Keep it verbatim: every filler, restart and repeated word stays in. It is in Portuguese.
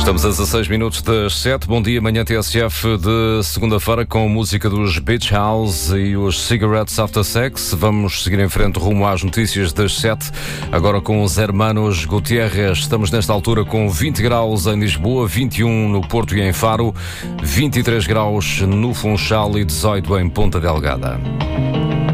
Estamos a dezasseis minutos das sete. Bom dia, manhã T S F de segunda-feira com música dos Beach House e os Cigarettes After Sex. Vamos seguir em frente rumo às notícias das sete. Agora com os Hermanos Gutierrez. Estamos nesta altura com vinte graus em Lisboa, vinte e um no Porto e em Faro, vinte e três graus no Funchal e dezoito em Ponta Delgada.